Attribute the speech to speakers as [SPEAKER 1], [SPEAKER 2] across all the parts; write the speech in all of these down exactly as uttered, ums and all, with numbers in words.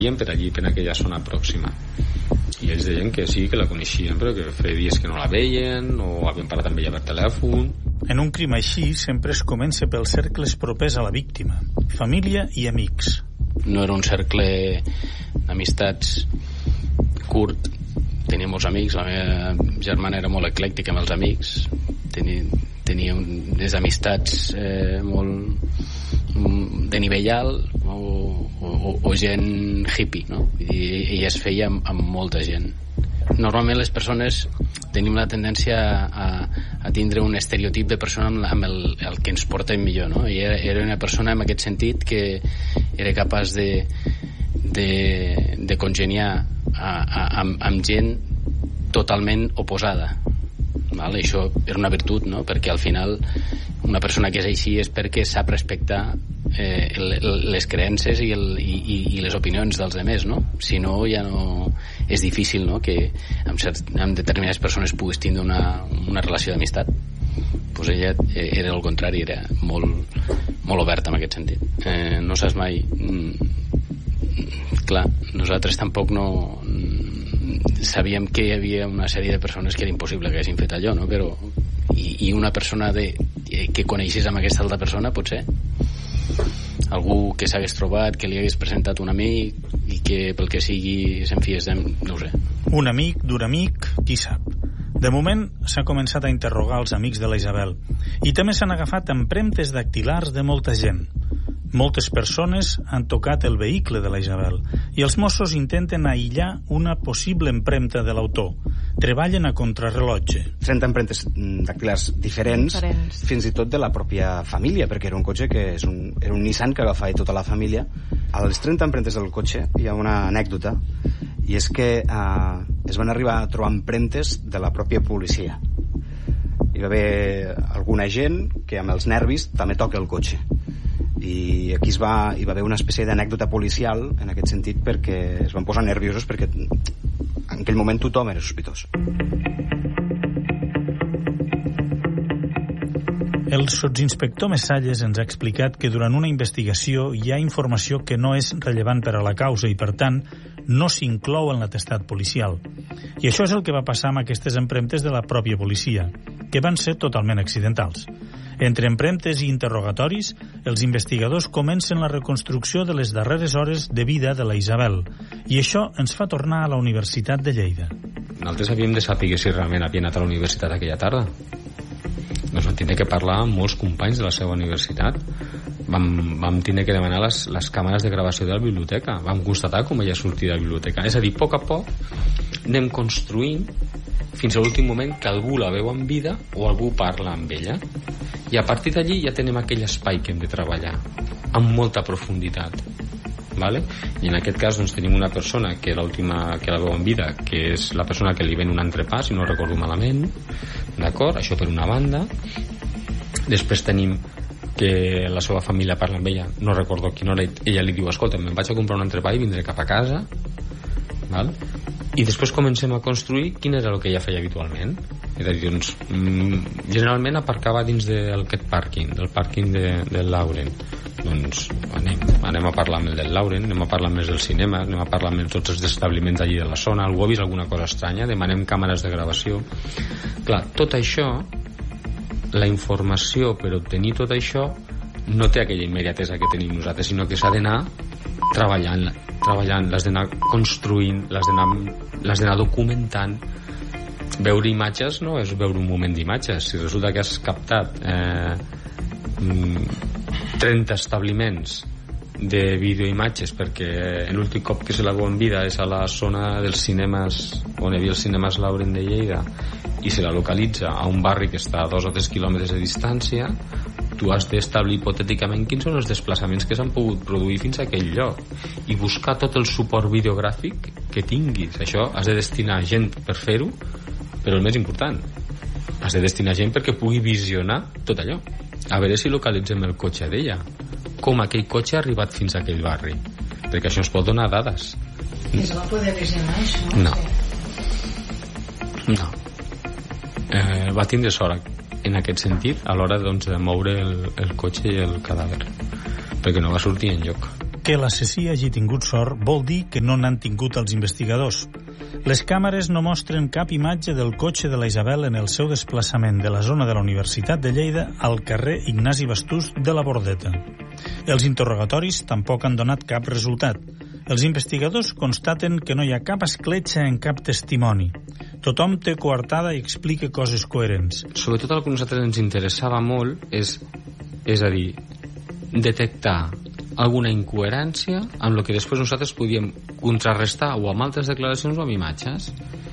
[SPEAKER 1] per allí, per aquella zona pròxima, i ells deien que sí, que la coneixien, però que feia dies que no la veien o havien parlat amb ella per telèfon.
[SPEAKER 2] En un crim així sempre es comença pels cercles propers a la víctima, família i amics.
[SPEAKER 3] No era un cercle d'amistats curt, tenia molts amics, la meva germana era molt eclèctica amb els amics, tenia, tenia unes amistats eh, molt de nivell alt o, o, o gent hippie, no? I ella es feia amb, amb molta gent. Normalment les persones tenim la tendència a, a tindre un estereotip de persona amb, amb el, el que ens portem millor, no? I era, era una persona en aquest sentit que era capaç de, de, de congeniar a, a, amb, amb gent totalment oposada. Val? Això era una virtut, no? Perquè al final una persona que és així és perquè sap respectar eh, les creences i, el, i, i les opinions dels altres, no? Si no, ja no és difícil, no? Que amb, cert, amb determinades persones puguis tindre una, una relació d'amistat. Pues ella era el contrari, era molt, molt oberta en aquest sentit. Eh, no saps mai... Mm, clar, nosaltres tampoc no... sabíem que hi havia una sèrie de persones que era impossible que haguessin fet allò, no? Però i, i una persona de, que coneixés amb aquesta altra persona, potser algú que s'hagués trobat, que li hagués presentat un amic i que pel que sigui s'enfiés de... no ho sé.
[SPEAKER 2] Un amic d'un amic, qui sap. De moment s'ha començat a interrogar els amics de la Isabel i també s'han agafat empremtes dactilars de molta gent. Moltes persones han tocat el vehicle de la Isabel i els Mossos intenten aïllar una possible empremta de l'autor. Treballen a contrarrellotge.
[SPEAKER 4] trenta empremtes dactilars diferents, diferents, fins i tot de la pròpia família, perquè era un cotxe que és un, era un Nissan que agafava tota la família. A les trenta empremtes del cotxe hi ha una anècdota, i és que eh, es van arribar a trobar empremtes de la pròpia policia. Hi va haver alguna gent que amb els nervis també toca el cotxe, i aquí es va, hi va haver una espècie d'anècdota policial en aquest sentit, perquè es van posar nerviosos perquè en aquell moment tothom era sospitós.
[SPEAKER 2] El sotsinspector Messalles ens ha explicat que durant una investigació hi ha informació que no és rellevant per a la causa i, per tant, no s'inclou en l'atestat policial. I això és el que va passar amb aquestes empremtes de la pròpia policia, que van ser totalment accidentals. Entre empremtes i interrogatoris, els investigadors comencen la reconstrucció de les darreres hores de vida de la Isabel, i això ens fa tornar a la Universitat de Lleida.
[SPEAKER 1] Nosaltres havíem de saber si realment havia anat a la universitat aquella tarda. Doncs vam tindre que parlar amb molts companys de la seva universitat. Vam, vam tindre que demanar les, les càmeres de gravació de la biblioteca. Vam constatar com ella sortia de la biblioteca. És a dir, a poc a poc anem construint fins a l'últim moment que algú la veu en vida o algú parla amb ella. I a partir d'allí ja tenim aquell espai que hem de treballar amb molta profunditat, vale? I en aquest cas doncs, tenim una persona que l'última que la veu en vida, que és la persona que li ven un entrepà, si no recordo malament, d'acord? Això per una banda. Després tenim que la seva família parla amb ella, no recordo a quina hora, ella li diu, escolta, me'n vaig a comprar un entrepà i vindré cap a casa, val? I després comencem a construir quin era el que ella feia habitualment. És a dir, doncs, generalment aparcava dins d'aquest pàrquing, del pàrquing de, del Lauren. Doncs anem, anem a parlar amb el del Lauren, anem a parlar amb els del cinema, anem a parlar amb tots els establiments allí de la zona, algú ha vist alguna cosa estranya, demanem càmeres de gravació. Clar, tot això, la informació per obtenir tot això, no té aquella immediatesa que tenim nosaltres, sinó que s'ha d'anar treballant, treballant, l'has d'anar construint, l'has d'anar, l'has d'anar documentant. Veure imatges no és veure un moment d'imatges. Si resulta que has captat eh, trenta establiments de videoimatges, perquè l'últim cop que se la veu en vida és a la zona dels cinemes on hi havia els cinemes Lauren de Lleida, i se la localitza a un barri que està a dos o tres quilòmetres de distància, tu has d'establir hipotèticament quins són els desplaçaments que s'han pogut produir fins a aquell lloc i buscar tot el suport videogràfic que tinguis. Això has de destinar gent per fer-ho, però el més important, has de destinar gent perquè pugui visionar tot allò, a veure si localitzem el cotxe d'ella, com aquell cotxe ha arribat fins a aquell barri, perquè això ens pot donar dades.
[SPEAKER 5] I es va poder visionar això?
[SPEAKER 1] No, no. Eh, va tindre sort en aquest sentit a l'hora doncs, de moure el, el cotxe i el cadàver, perquè no va sortir enlloc.
[SPEAKER 2] Que l'assassí hagi tingut sort vol dir que no n'han tingut els investigadors. Les càmeres no mostren cap imatge del cotxe de la Isabel en el seu desplaçament de la zona de la Universitat de Lleida al carrer Ignasi Bastús de la Bordeta. Els interrogatoris tampoc han donat cap resultat. Els investigadors constaten que no hi ha cap escletxa en cap testimoni. Tothom té coartada i explica coses coherents.
[SPEAKER 1] Sobretot el que a nosaltres ens interessava molt és, és a dir, detectar alguna incoherència amb el que després nosaltres podíem contrarrestar o amb altres declaracions o amb imatges,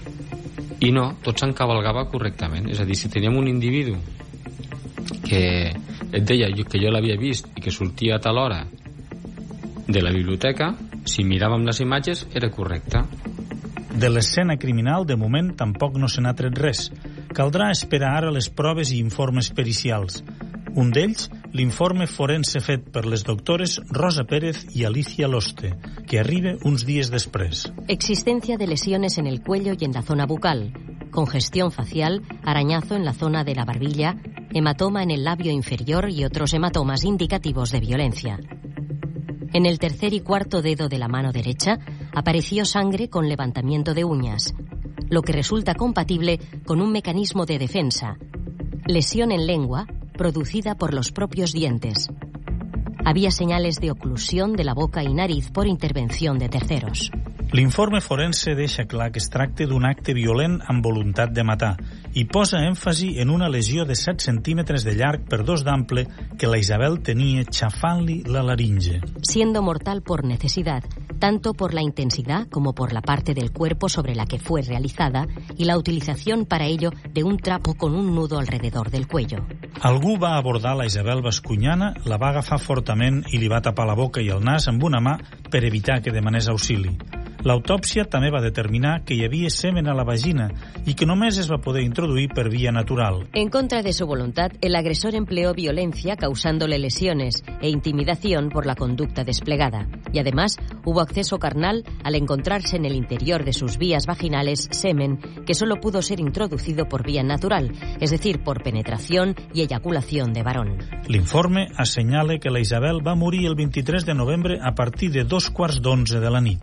[SPEAKER 1] i no, tot s'encavalgava correctament. És a dir, si teníem un individu que et deia que jo l'havia vist i que sortia a tal hora de la biblioteca, si miràvem les imatges era correcte.
[SPEAKER 2] De l'escena criminal, de moment, tampoc no se n'ha tret res. Caldrà esperar ara les proves i informes pericials. Un d'ells, l'informe forense fet per les doctores Rosa Pérez y Alicia Loste, que arriba uns dies després.
[SPEAKER 6] Existencia de lesiones en el cuello y en la zona bucal, congestión facial, arañazo en la zona de la barbilla, hematoma en el labio inferior y otros hematomas indicativos de violencia. En el tercer y cuarto dedo de la mano derecha apareció sangre con levantamiento de uñas, lo que resulta compatible con un mecanismo de defensa. Lesión en lengua, producida por los propios dientes. Había señales de oclusión de la boca y nariz por intervención de terceros.
[SPEAKER 2] L'informe forense deixa clar que es tracta d'un acte violent amb voluntat de matar i posa èmfasi en una lesió de set centímetres de llarg per dos d'ample que la Isabel tenia xafant-li la laringe.
[SPEAKER 6] Siendo mortal por necesidad, tanto por la intensidad como por la parte del cuerpo sobre la que fue realizada y la utilización para ello de un trapo con un nudo alrededor del cuello.
[SPEAKER 2] Algú va abordar la Isabel Bascunyana, la va agafar fortament i li va tapar la boca i el nas amb una mà per evitar que demanés auxili. L'autòpsia també va determinar que hi havia semen a la vagina y que només es va poder introduir per vía natural.
[SPEAKER 6] En contra de su voluntad, el agresor empleó violencia causándole lesiones e intimidación por la conducta desplegada. Y además, hubo acceso carnal al encontrarse en el interior de sus vías vaginales semen que solo pudo ser introducido por vía natural, es decir, por penetración y eyaculación de varón.
[SPEAKER 2] L'informe assenyala que la Isabel va morir el vint-i-tres de novembre a partir de dos quarts d'onze de la nit.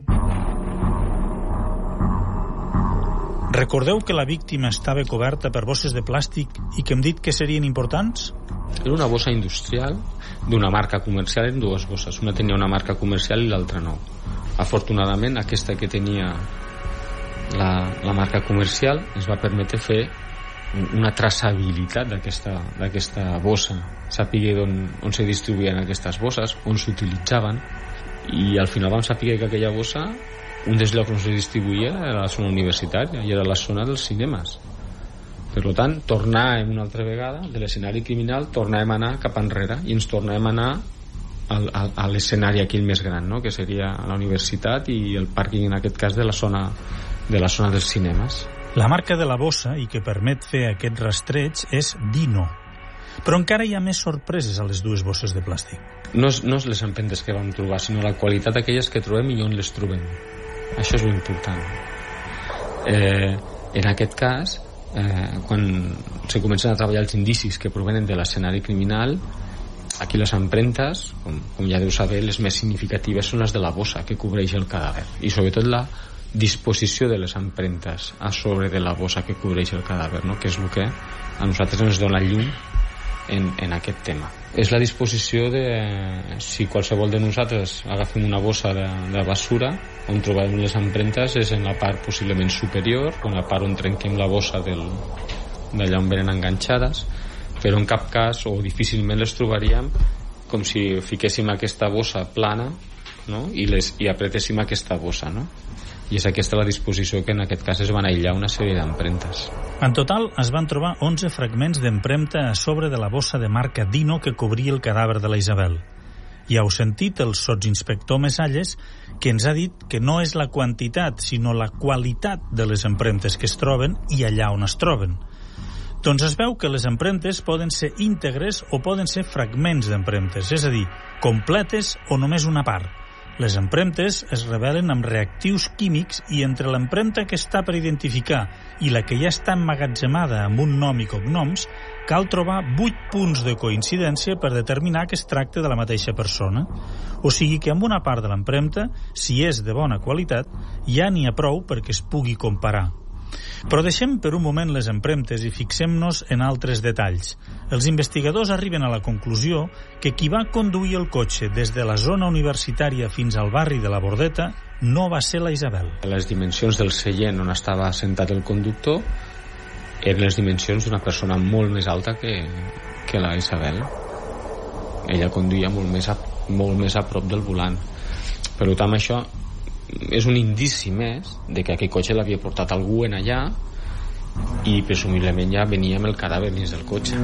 [SPEAKER 2] Recordeu que la víctima estava coberta per bosses de plàstic i que hem dit que serien importants?
[SPEAKER 1] Era una bossa industrial d'una marca comercial, en dues bosses. Una tenia una marca comercial i l'altra no. Afortunadament, aquesta que tenia la, la marca comercial ens va permetre fer una traçabilitat d'aquesta bossa, saber on, on se distribuïen aquestes bosses, on s'utilitzaven, i al final vam saber que aquella bossa, un dels llocs on se distribuïa era la zona universitària i era la zona dels cinemes. Per tant, tornàvem una altra vegada de l'escenari criminal, tornàvem a anar cap enrere i ens tornàvem a anar al, al, a l'escenari aquell més gran, no? Que seria la universitat i el pàrquing, en aquest cas, de la zona, de la zona dels cinemes.
[SPEAKER 2] La marca de la bossa i que permet fer aquest rastreig és Dino. Però encara hi ha més sorpreses a les dues bosses de plàstic.
[SPEAKER 1] No és, no és les empremtes que vam trobar, sinó la qualitat d'aquelles que trobem i on les trobem. Això és important. Eh, en aquest cas, eh, quan se comencen a treballar els indicis que provenen de l'escenari criminal, aquí les empremtes, com, com ja deu saber, les més significatives són les de la bossa que cobreix el cadàver, i sobretot la disposició de les empremtes a sobre de la bossa que cobreix el cadàver, no? Que és el que a nosaltres ens dona llum en, en aquest tema. És la disposició de, si qualsevol de nosaltres agafem una bossa de, de basura, on trobem les empremtes és en la part possiblement superior, o en la part on trenquem la bossa d'allà on venen enganxades, però en cap cas, o difícilment les trobaríem com si fiquéssim aquesta bossa plana, no? I, les, i apretéssim aquesta bossa, no? I és aquesta la disposició que en aquest cas es van aïllar una sèrie d'empremtes.
[SPEAKER 2] En total es van trobar onze fragments d'empremta a sobre de la bossa de marca Dino que cobria el cadàver de la Isabel. Ja heu sentit el sotsinspector Mesalles, que ens ha dit que no és la quantitat, sinó la qualitat de les empremtes que es troben i allà on es troben. Doncs es veu que les empremtes poden ser íntegres o poden ser fragments d'empremtes, és a dir, completes o només una part. Les empremtes es revelen amb reactius químics i entre l'empremta que està per identificar i la que ja està emmagatzemada amb un nom i cognoms, cal trobar vuit punts de coincidència per determinar que es tracta de la mateixa persona. O sigui que amb una part de l'empremta, si és de bona qualitat, ja n'hi ha prou perquè es pugui comparar. Però deixem per un moment les empremtes i fixem-nos en altres detalls. Els investigadors arriben a la conclusió que qui va conduir el cotxe des de la zona universitària fins al barri de la Bordeta no va ser la Isabel.
[SPEAKER 1] Les dimensions del seient on estava assentat el conductor eren les dimensions d'una persona molt més alta que, que la Isabel. Ella conduïa molt més, a, molt més a prop del volant. Per tant, això és un indici més de que aquell cotxe l'havia portat algú en allà i presumiblement ja venia amb el cadàver dins del cotxe.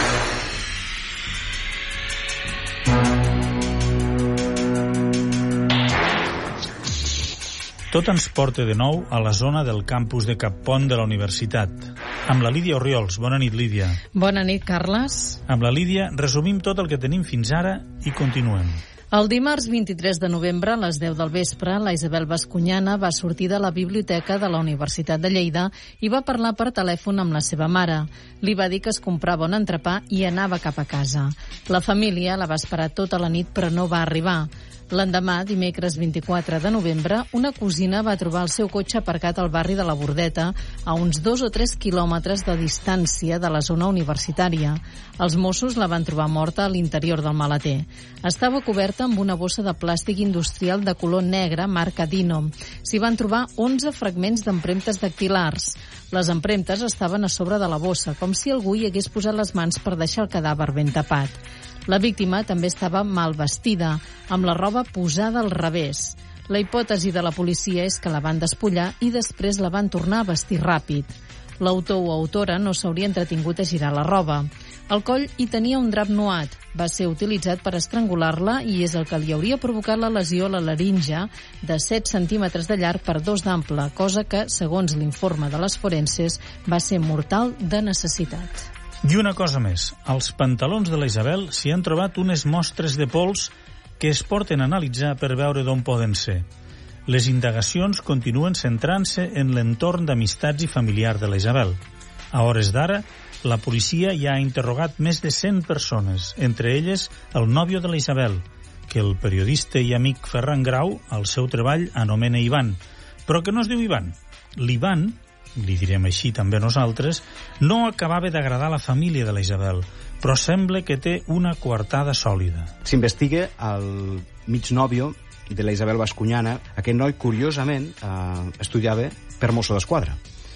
[SPEAKER 2] Tot ens porta de nou a la zona del campus de Cappont de la universitat. Amb la Lídia Orriols. Bona nit, Lídia.
[SPEAKER 7] Bona nit, Carles.
[SPEAKER 2] Amb la Lídia resumim tot el que tenim fins ara i continuem.
[SPEAKER 7] El dimarts vint-i-tres de novembre, a les deu del vespre, la Isabel Bascuñana va sortir de la biblioteca de la Universitat de Lleida i va parlar per telèfon amb la seva mare. Li va dir que es comprava un entrepà i anava cap a casa. La família la va esperar tota la nit però no va arribar. L'endemà, dimecres vint-i-quatre de novembre, una cosina va trobar el seu cotxe aparcat al barri de la Bordeta, a uns dos o tres quilòmetres de distància de la zona universitària. Els Mossos la van trobar morta a l'interior del maleter. Estava coberta amb una bossa de plàstic industrial de color negre, marca Dino. S'hi van trobar onze fragments d'empremtes dactilars. Les empremtes estaven a sobre de la bossa, com si algú hi hagués posat les mans per deixar el cadàver ben tapat. La víctima també estava mal vestida, amb la roba posada al revés. La hipòtesi de la policia és que la van despullar i després la van tornar a vestir ràpid. L'autor o autora no s'hauria entretingut a girar la roba. Al coll hi tenia un drap nuat. Va ser utilitzat per estrangular-la i és el que li hauria provocat la lesió a la laringe de set centímetres de llarg per dos d'ample, cosa que, segons l'informe de les forenses, va ser mortal de necessitat.
[SPEAKER 2] I una cosa més, als pantalons de la Isabel s'hi han trobat unes mostres de pols que es porten a analitzar per veure d'on poden ser. Les indagacions continuen centrant-se en l'entorn d'amistats i familiar de la Isabel. A hores d'ara, la policia ja ha interrogat més de cent persones, entre elles el nòvio de la Isabel, que el periodista i amic Ferran Grau, al seu treball, anomena Ivan, però que no es diu Ivan. L'Ivan, li direm així també nosaltres, no acabava d'agradar a la família de la Isabel, però sembla que té una coartada sòlida.
[SPEAKER 4] S'investiga el mig nòvio de la Isabel Bascuñana. Aquest noi, curiosament, eh, estudiava per Mosso d'Esquadra.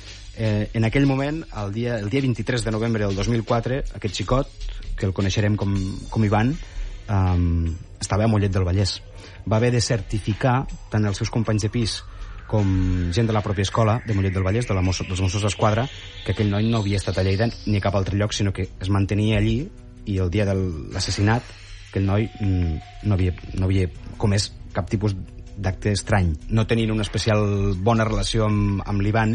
[SPEAKER 4] Eh, en aquell moment, el dia, el dia vint-i-tres de novembre del dos mil quatre, aquest xicot, que el coneixerem com, com Ivan, eh, estava a Mollet del Vallès. Va haver de certificar tant els seus companys de pis com gent de la pròpia escola de Mollet del Vallès, de la Mosso, dels Mossos d'Esquadra, que aquell noi no havia estat a Lleida ni a cap altre lloc, sinó que es mantenia allí, i el dia de l'assassinat aquell noi mm, no, havia, no havia comès cap tipus d'acte estrany. No tenien una especial bona relació amb, amb l'Ivan,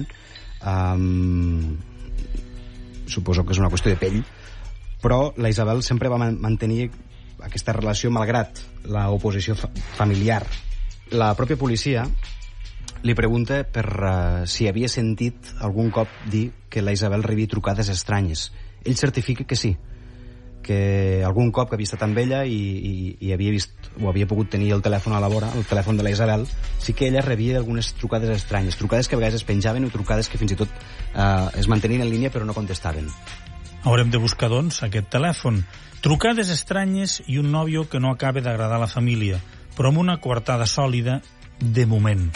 [SPEAKER 4] um, suposo que és una qüestió de pell, però la Isabel sempre va mantenir aquesta relació malgrat l'oposició fa familiar. La pròpia policia li pregunta per uh, si havia sentit algun cop dir que la Isabel rebia trucades estranyes. Ell certifica que sí, que algun cop que havia estat amb ella i, i, i havia vist o havia pogut tenir el telèfon a la vora, el telèfon de la Isabel, sí que ella rebia algunes trucades estranyes, trucades que a vegades es penjaven o trucades que fins i tot uh, es mantenien en línia però no contestaven.
[SPEAKER 2] Haurem de buscar, doncs, aquest telèfon. Trucades estranyes i un nòvio que no acaba d'agradar a la família, però amb una coartada sòlida de moment.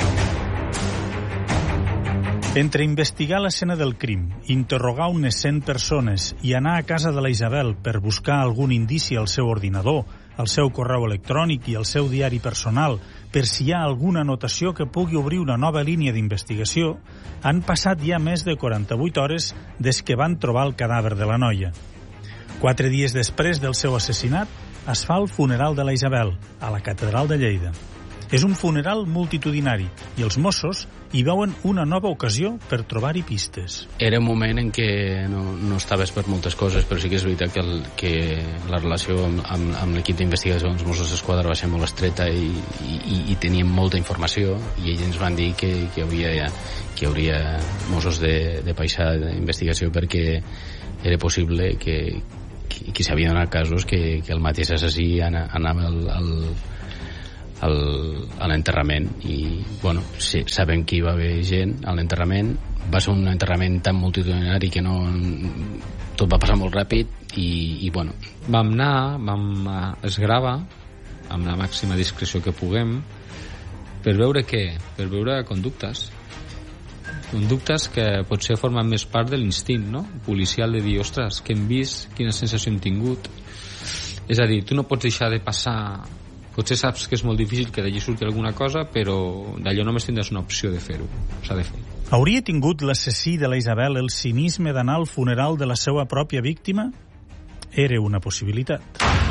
[SPEAKER 2] Entre investigar l'escena del crim, interrogar unes cent persones i anar a casa de la Isabel per buscar algun indici al seu ordinador, al seu correu electrònic i al seu diari personal per si hi ha alguna anotació que pugui obrir una nova línia d'investigació, han passat ja més de quaranta-vuit hores des que van trobar el cadàver de la noia. Quatre dies després del seu assassinat, es fa el funeral de la Isabel, a la Catedral de Lleida. És un funeral multitudinari i els Mossos hi veuen una nova ocasió per trobar-hi pistes.
[SPEAKER 3] Era un moment en què no, no estaves per moltes coses, però sí que és veritat que, el, que la relació amb, amb, amb l'equip d'investigació dels Mossos d'Esquadra va ser molt estreta i, i, i teníem molta informació i ells ens van dir que, que, hauria, que hi hauria Mossos de, de paisà d'investigació perquè era possible que, que, que s'havien donat casos que, que el mateix assassí anava al, al Al, a l'enterrament i bueno, sí, sabem que hi va haver gent a l'enterrament, va ser un enterrament tan multitudinari que no tot va passar molt ràpid i, i bueno.
[SPEAKER 1] Vam anar, vam es grava amb la màxima discreció que puguem per veure què? Per veure conductes conductes que potser formen més part de l'instint, no? Policial, de dir, ostres, què hem vist, quina sensació hem tingut. És a dir, tu no pots deixar de passar. Potser saps que és molt difícil que d'allí surti alguna cosa, però d'allò només tindràs una opció de fer-ho. S'ha de fer.
[SPEAKER 2] Hauria tingut l'assassí de la Isabel el cinisme d'anar al funeral de la seva pròpia víctima? Era una possibilitat.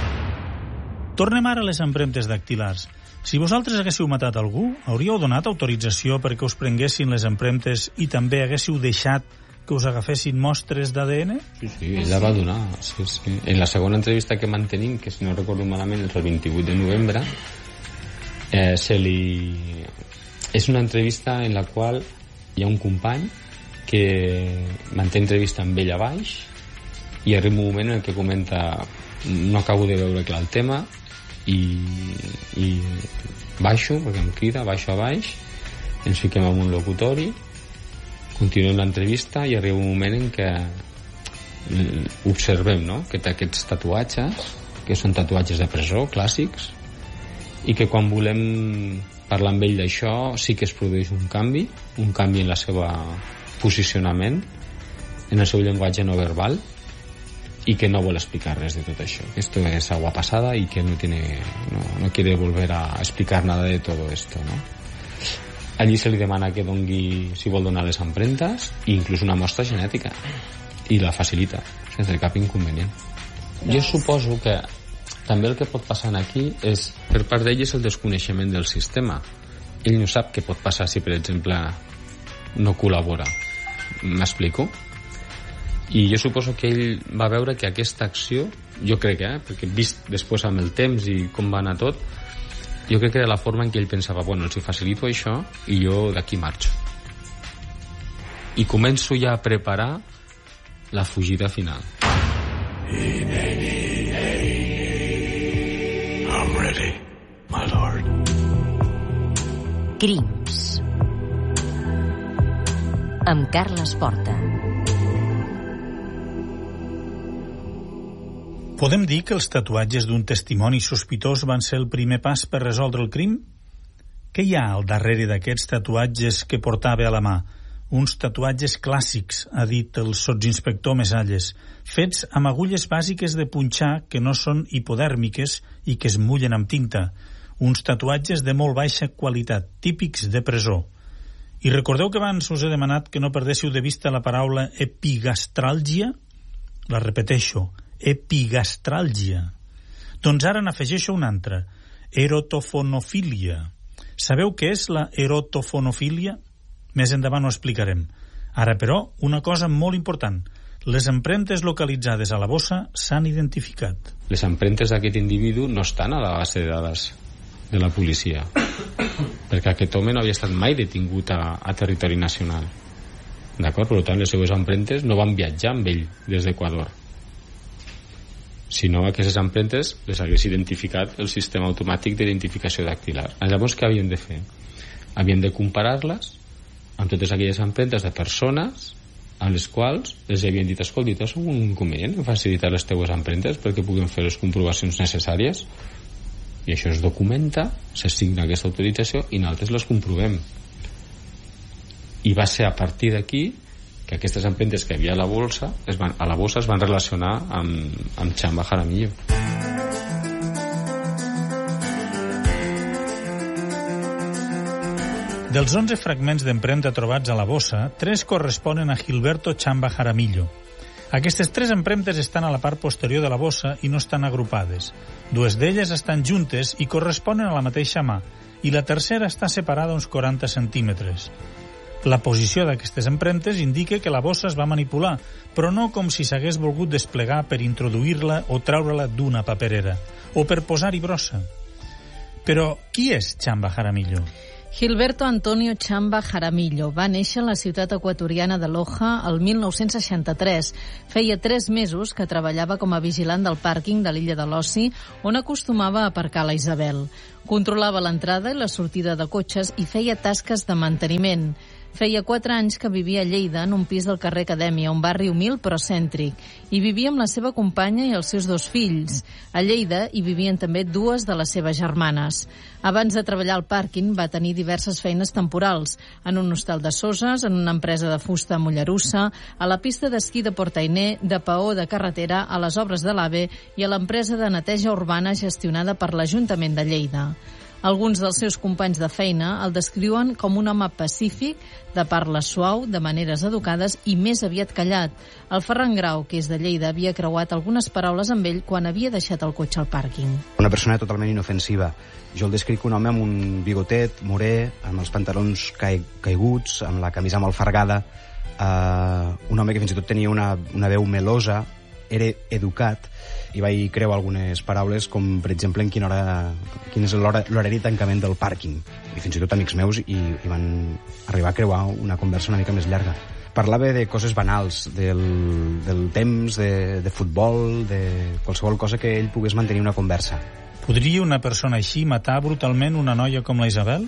[SPEAKER 2] Tornem ara a les empremtes dactilars. Si vosaltres haguéssiu matat algú, hauríeu donat autorització perquè us prenguessin les empremtes i també haguéssiu deixat que us agafessin mostres d'A D N?
[SPEAKER 1] Sí, sí, ella va donar. Sí, sí. En la segona entrevista que mantenim, que si no recordo malament és el vint-i-vuit de novembre, eh, se li... és una entrevista en la qual hi ha un company que manté entrevista amb ell a baix i arriba un moment en què comenta no acabo de veure clar el tema i, i baixo, perquè em crida, baixo a baix, ens fiquem en un locutori, continuem l'entrevista i arriba un moment en què observem, no?, que té aquests tatuatges que són tatuatges de presó clàssics i que quan volem parlar amb ell d'això sí que es produeix un canvi un canvi en la seva posicionament, en el seu llenguatge no verbal y que no vuelve a explicar res de todo eso. Esto es agua pasada y que no tiene no, no quiere volver a explicar nada de todo esto, ¿no? Allí se li demana que dongui, si vol donar les empremtes, i inclús una mostra genètica, i la facilita, sense cap inconvenient. Jo suposo que també el que pot passar aquí és, per part d'ell, és el desconeixement del sistema. Ell no sap què pot passar si, per exemple, no col·labora. M'explico? I jo suposo que ell va veure que aquesta acció, jo crec, eh, perquè vist després amb el temps i com va anar tot, jo crec que era la forma en què ell pensava, bueno, els facilito això i jo d'aquí marxo. I començo ja a preparar la fugida final.
[SPEAKER 8] I'm ready, my lord.
[SPEAKER 6] Crims. Amb Carles Porta.
[SPEAKER 2] Podem dir que els tatuatges d'un testimoni sospitós van ser el primer pas per resoldre el crim? Què hi ha al darrere d'aquests tatuatges que portava a la mà? Uns tatuatges clàssics, ha dit el sotsinspector Mesalles, fets amb agulles bàsiques de punxar que no són hipodèrmiques i que es mullen amb tinta. Uns tatuatges de molt baixa qualitat, típics de presó. I recordeu que abans us he demanat que no perdéssiu de vista la paraula epigastràlgia? La repeteixo, epigastràlgia. Doncs ara n'afegeixo una altra, erotofonofília. Sabeu què és la erotofonofília? Més endavant ho explicarem. Ara, però, una cosa molt important. Les empremtes localitzades a la bossa s'han identificat.
[SPEAKER 1] Les empremtes d'aquest individu no estan a la base de dades de la policia, perquè aquest home no havia estat mai detingut a, a territori nacional. D'acord? Per tant, les seues empremtes no van viatjar amb ell des d'Equador, sinó que aquestes empremtes les hagués identificat el sistema automàtic d'identificació dactilar. Llavors, què havien de fer? Havien de comparar-les amb totes aquelles empremtes de persones amb les quals les havien dit, escolta, tens un inconvenient en facilitar les teues empremtes perquè puguin fer les comprovacions necessàries? I això es documenta, s'assigna aquesta autorització i nosaltres les comprovem. I va ser a partir d'aquí que aquestes empremtes que hi havia a la bolsa es van, a la bossa es van relacionar amb, amb Chamba Jaramillo.
[SPEAKER 2] Dels onze fragments d'empremta trobats a la bossa, tres corresponen a Gilberto Chamba Jaramillo. Aquestes tres empremtes estan a la part posterior de la bossa i no estan agrupades. Dues d'elles estan juntes i corresponen a la mateixa mà, i la tercera està separada uns quaranta centímetres. La posició d'aquestes empremtes indica que la bossa es va manipular, però no com si s'hagués volgut desplegar per introduir-la o treure-la d'una paperera, o per posar-hi brossa. Però qui és Chamba Jaramillo?
[SPEAKER 7] Gilberto Antonio Chamba Jaramillo va néixer a la ciutat equatoriana de Loja el mil nou-cents seixanta-tres. Feia tres mesos que treballava com a vigilant del pàrquing de l'illa de l'Oci, on acostumava a aparcar la Isabel. Controlava l'entrada i la sortida de cotxes i feia tasques de manteniment. Feia quatre anys que vivia a Lleida, en un pis del carrer Acadèmia, un barri humil però cèntric, i vivia amb la seva companya i els seus dos fills. A Lleida hi vivien també dues de les seves germanes. Abans de treballar al pàrquing va tenir diverses feines temporals, en un hostal de Soses, en una empresa de fusta a Mollerussa, a la pista d'esquí de Portainer, de peó de carretera, a les obres de l'AVE i a l'empresa de neteja urbana gestionada per l'Ajuntament de Lleida. Alguns dels seus companys de feina el descriuen com un home pacífic, de parla suau, de maneres educades i més aviat callat. El Ferran Grau, que és de Lleida, havia creuat algunes paraules amb ell quan havia deixat el cotxe al pàrquing.
[SPEAKER 4] Una persona totalment inofensiva. Jo el descric un home amb un bigotet, morè, amb els pantalons cai, caiguts, amb la camisa mal fargada, uh, un home que fins i tot tenia una, una veu melosa, era educat, i vaig creuar algunes paraules com, per exemple, en quina hora, quin és l'horari de tancament del pàrquing. I fins i tot amics meus i, i van arribar a creuar una conversa una mica més llarga. Parlava de coses banals, del, del temps, de, de futbol, de qualsevol cosa que ell pogués mantenir una conversa.
[SPEAKER 2] Podria una persona així matar brutalment una noia com la Isabel?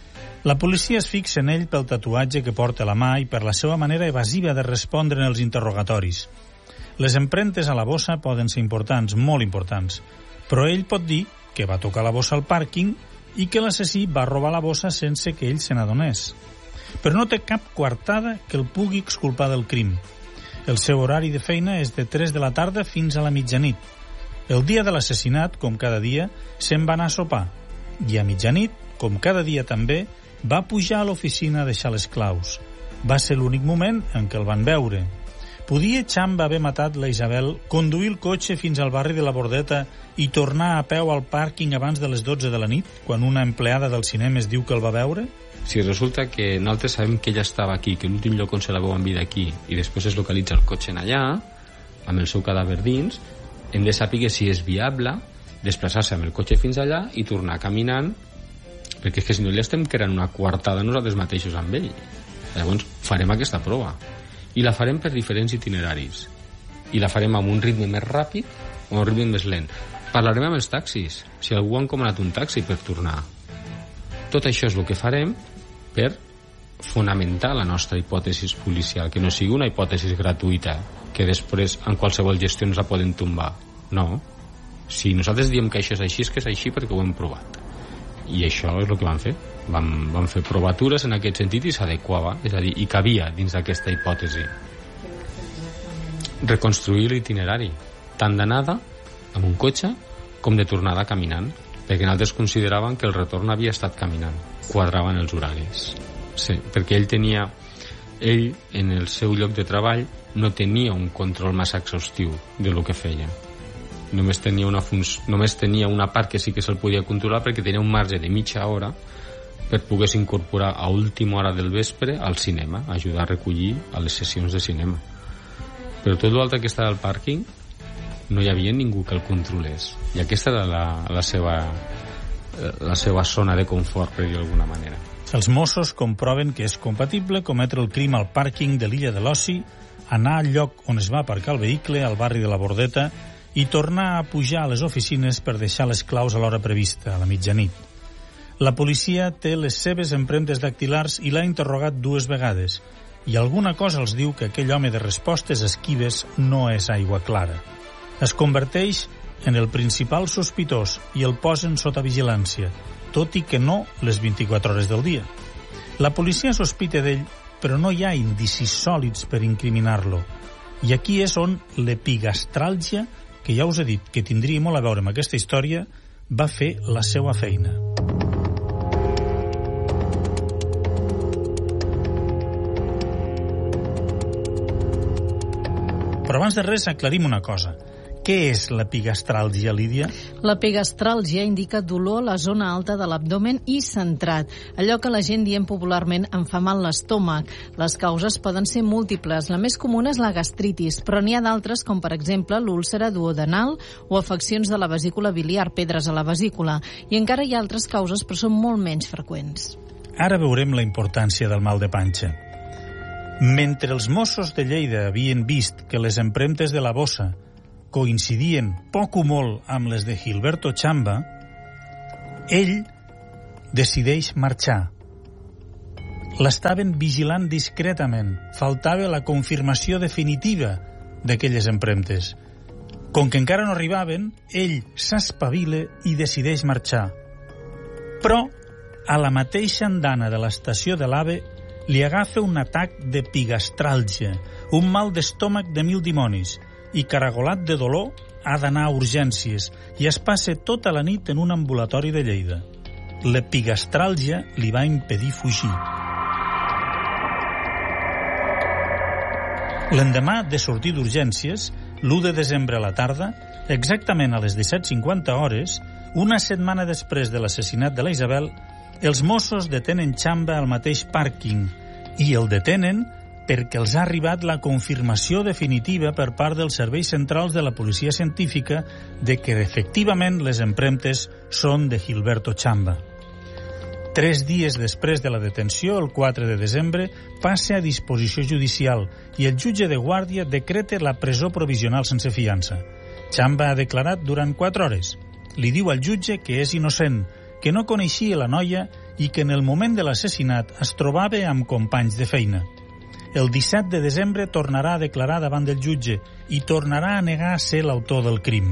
[SPEAKER 2] La policia es fixa en ell pel tatuatge que porta a la mà i per la seva manera evasiva de respondre en els interrogatoris. Les empremtes a la bossa poden ser importants, molt importants, però ell pot dir que va tocar la bossa al pàrquing i que l'assassí va robar la bossa sense que ell se n'adonés. Però no té cap coartada que el pugui exculpar del crim. El seu horari de feina és de tres de la tarda fins a la mitjanit. El dia de l'assassinat, com cada dia, se'n va anar a sopar i a mitjanit, com cada dia també, va pujar a l'oficina a deixar les claus. Va ser l'únic moment en què el van veure. Podia Chamba haver matat la Isabel, conduir el cotxe fins al barri de la Bordeta i tornar a peu al pàrquing abans de les dotze de la nit, quan una empleada del cinema es diu que el va veure?
[SPEAKER 1] Si resulta que nosaltres sabem que ella estava aquí, que l'últim lloc on se la veu en vida aquí, i després es localitza el cotxe en allà, amb el seu cadàver dins, hem de saber si és viable desplaçar-se amb el cotxe fins allà i tornar caminant, perquè és que si no li estem creant una coartada nosaltres mateixos amb ell. Llavors farem aquesta prova. I la farem per diferents itineraris. I la farem amb un ritme més ràpid o un ritme més lent. Parlarem amb els taxis, si algú ha encomanat un taxi per tornar. Tot això és el que farem per fonamentar la nostra hipòtesi policial, que no sigui una hipòtesi gratuïta, que després en qualsevol gestió ens la poden tombar. No. Si nosaltres diem que això és així, és que és així perquè ho hem provat. I això és el que van fer. Vam, vam fer provatures en aquest sentit i s'adequava, és a dir, i cabia dins d'aquesta hipòtesi. Reconstruir l'itinerari, tant d'anada amb un cotxe com de tornada caminant, perquè nosaltres consideràvem que el retorn havia estat caminant, quadraven els horaris. Sí, perquè ell tenia, ell en el seu lloc de treball no tenia un control massa exhaustiu de lo que feia. Només tenia una func... només tenia una part que sí que se'l podia controlar perquè tenia un marge de mitja hora per poder incorporar a última hora del vespre al cinema, ajudar a recollir a les sessions de cinema. Però tot l'altre que estava al pàrquing no hi havia ningú que el controlés. I aquesta era la, la, seva, la seva zona de confort, per dir d'alguna manera.
[SPEAKER 2] Els Mossos comproven que és compatible cometre el crim al pàrquing de l'illa de l'Oci, anar al lloc on es va aparcar el vehicle, al barri de la Bordeta, i tornar a pujar a les oficines per deixar les claus a l'hora prevista, a la mitjanit. La policia té les seves empremtes dactilars i l'ha interrogat dues vegades, i alguna cosa els diu que aquell home de respostes esquives no és aigua clara. Es converteix en el principal sospitós i el posen sota vigilància, tot i que no les vint-i-quatre hores del dia. La policia sospita d'ell, però no hi ha indicis sòlids per incriminar-lo. I aquí és on l'epigastràlgia, que ja us he dit que tindria molt a veure amb aquesta història, va fer la seva feina. Però abans de res aclarim una cosa. Què és l'epigastràlgia, Lídia?
[SPEAKER 7] L'epigastràlgia indica dolor a la zona alta de l'abdomen i centrat, allò que la gent diem popularment em fa mal l'estómac. Les causes poden ser múltiples. La més comuna és la gastritis, però n'hi ha d'altres, com per exemple l'úlcera duodenal o afeccions de la vesícula biliar, pedres a la vesícula. I encara hi ha altres causes, però són molt menys freqüents.
[SPEAKER 2] Ara veurem la importància del mal de panxa. Mentre els Mossos de Lleida havien vist que les empremtes de la bossa coincidien poc o molt amb les de Gilberto Chamba, ell decideix marxar. L'estaven vigilant discretament. Faltava la confirmació definitiva d'aquelles empremtes. Com que encara no arribaven, ell s'espavila i decideix marxar. Però, a la mateixa andana de l'estació de l'AVE, li agafa un atac d'epigastràlgia, un mal d'estómac de mil dimonis, i caragolat de dolor ha d'anar a urgències i es passa tota la nit en un ambulatori de Lleida. L'epigastràlgia li va impedir fugir. L'endemà de sortir d'urgències, l'u de desembre a la tarda, exactament a les disset cinquanta hores, una setmana després de l'assassinat de la Isabel, els Mossos detenen Chamba al mateix pàrquing i el detenen perquè els ha arribat la confirmació definitiva per part dels serveis centrals de la policia científica de que efectivament les empremtes són de Gilberto Chamba. Tres dies després de la detenció, el quatre de desembre, passa a disposició judicial i el jutge de guàrdia decreta la presó provisional sense fiança. Chamba ha declarat durant quatre hores. Li diu al jutge que és innocent, que no coneixia la noia i que en el moment de l'assassinat es trobava amb companys de feina. El disset de desembre tornarà a declarar davant del jutge i tornarà a negar ser l'autor del crim.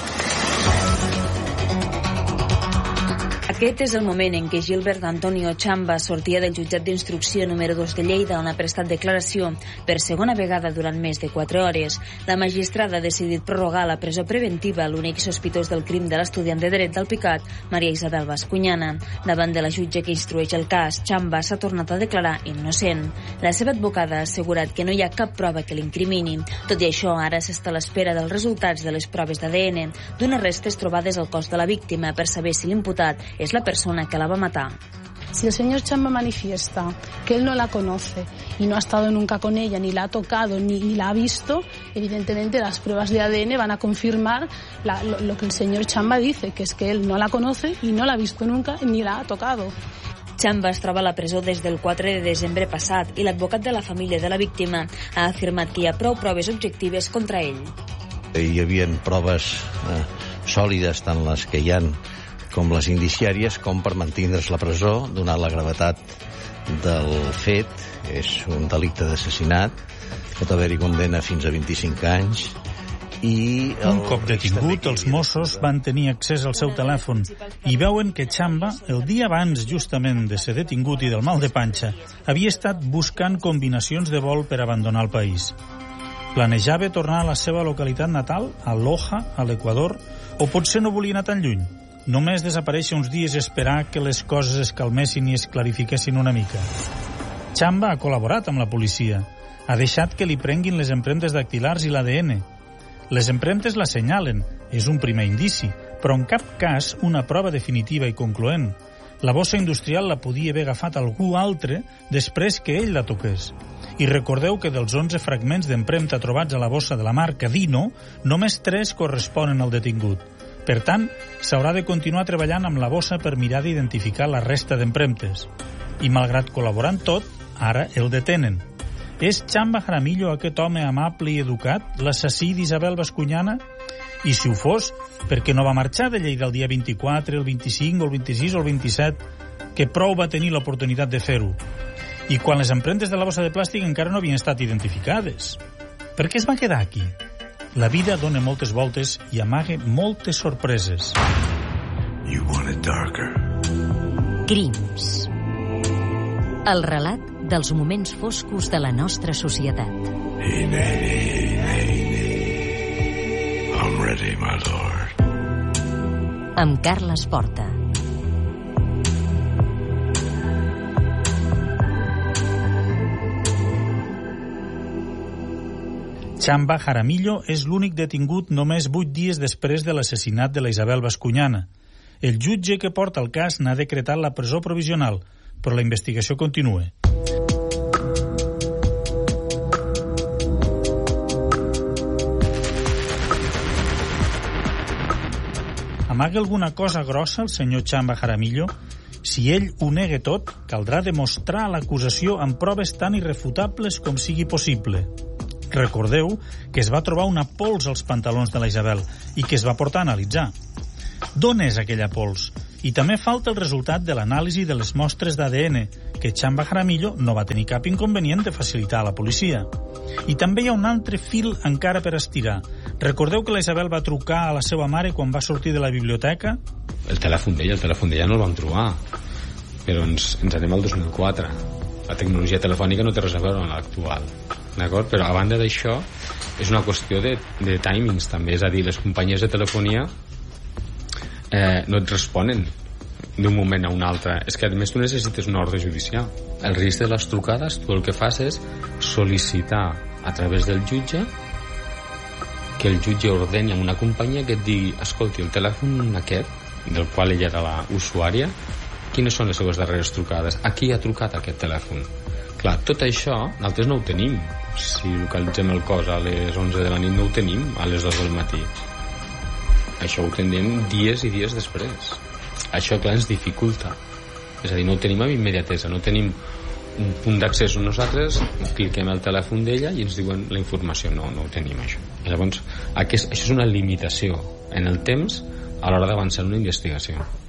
[SPEAKER 9] Aquest és el moment en què Gilbert Antonio Chamba sortia del jutjat d'instrucció número dos de Lleida, on ha prestat declaració per segona vegada durant més de quatre hores. La magistrada ha decidit prorrogar la presó preventiva a l'únic sospitós del crim de l'estudiant de dret d'Alpicat, Maria Isabel Bascuñana. Davant de la jutge que instrueix el cas, Chamba s'ha tornat a declarar innocent. La seva advocada ha assegurat que no hi ha cap prova que l'incrimini. Tot i això, ara s'està a l'espera dels resultats de les proves d'A D N d'unes restes trobades al cos de la víctima per saber si l'imputat es la persona que la va matar.
[SPEAKER 10] Si el señor Chamba manifiesta que él no la conoce y no ha estado nunca con ella, ni la ha tocado, ni, ni la ha visto, evidentemente las pruebas de A D N van a confirmar la, lo, lo que el señor Chamba dice, que es que él no la conoce y no la ha visto nunca ni la ha tocado.
[SPEAKER 9] Chamba es troba a la presó des del quatre de desembre passat i l'advocat de la família de la víctima ha afirmat que hi ha prou proves objectives contra ell.
[SPEAKER 11] Hi havia proves eh, sòlides, tant les que hi ha com les indiciàries, com per mantindre's la presó, donat la gravetat del fet. És un delicte d'assassinat, pot haver-hi condemna fins a vint-i-cinc anys. I
[SPEAKER 2] un cop detingut, els Mossos van tenir accés al seu telèfon i veuen que Chamba, el dia abans justament de ser detingut i del mal de panxa, havia estat buscant combinacions de vol per abandonar el país. Planejava tornar a la seva localitat natal, a Loja, a l'Equador, o potser no volia anar tan lluny. Només desaparèixer uns dies i esperar que les coses es calmessin i es clarifiquessin una mica. Chamba ha col·laborat amb la policia. Ha deixat que li prenguin les empremtes dactilars i l'A D N. Les empremtes l'assenyalen, és un primer indici, però en cap cas una prova definitiva i concloent. La bossa industrial la podia haver agafat algú altre després que ell la toqués. I recordeu que dels onze fragments d'empremta trobats a la bossa de la marca Dino, només tres corresponen al detingut. Per tant, s'haurà de continuar treballant amb la bossa per mirar d'identificar la resta d'empremtes. I malgrat col·laborar en tot, ara el detenen. És Chamba Jaramillo aquest home amable i educat, l'assassí d'Isabel Bascuñana? I si ho fos, per què no va marxar de Lleida el dia vint-i-quatre, el vint-i-cinc, el vint-i-sis o el vint-i-set, que prou va tenir l'oportunitat de fer-ho? I quan les empremtes de la bossa de plàstic encara no havien estat identificades. Per què es va quedar aquí? La vida dona moltes voltes i amaga moltes sorpreses.
[SPEAKER 8] You want it darker.
[SPEAKER 6] Crims. El relat dels moments foscos de la nostra societat.
[SPEAKER 8] Hey, Nanny, Nanny. I'm ready, my lord.
[SPEAKER 6] Amb Carles Porta.
[SPEAKER 2] Chamba Jaramillo és l'únic detingut només vuit dies després de l'assassinat de la Isabel Bascuñana. El jutge que porta el cas n'ha decretat la presó provisional, però la investigació continua. Amaga alguna cosa grossa el senyor Chamba Jaramillo? Si ell ho nega tot, caldrà demostrar l'acusació amb proves tan irrefutables com sigui possible. Recordeu que es va trobar una pols als pantalons de la Isabel i que es va portar a analitzar. D'on és aquella pols? I també falta el resultat de l'anàlisi de les mostres d'A D N, que Chamba Jaramillo no va tenir cap inconvenient de facilitar a la policia. I també hi ha un altre fil encara per estirar. Recordeu que la Isabel va trucar a la seva mare quan va sortir de la biblioteca?
[SPEAKER 1] El telèfon d'ella, el telèfon d'ella no el vam trobar, però ens, ens anem al dos mil quatre. La tecnologia telefònica no té res a veure amb l'actual, d'acord? Però a banda d'això és una qüestió de, de timings també, és a dir, les companyies de telefonia eh, no et responen d'un moment a un altre. És que a més tu necessites una ordre judicial. El registre de les trucades, tu el que fas és sol·licitar a través del jutge que el jutge ordeni a una companyia que et digui, escolti, el telèfon aquest, del qual ella era la usuària, quines són les seves darreres trucades? A qui ha trucat aquest telèfon? Clar, tot això nosaltres no ho tenim. Si localitzem el cos a les onze de la nit no ho tenim a les dos del matí. Això ho tindrem dies i dies després. Això, clar, ens dificulta. És a dir, no ho tenim amb immediatesa, no tenim un punt d'accés on nosaltres cliquem el telèfon d'ella i ens diuen la informació. No, no ho tenim, això. Llavors, aquest, això és una limitació en el temps a l'hora d'avançar una investigació.